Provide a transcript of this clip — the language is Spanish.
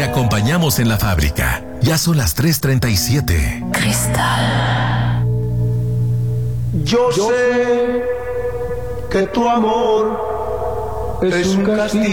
acompañamos en la fábrica. Ya son las 3:37. Cristal. Yo sé que tu amor es un castigo.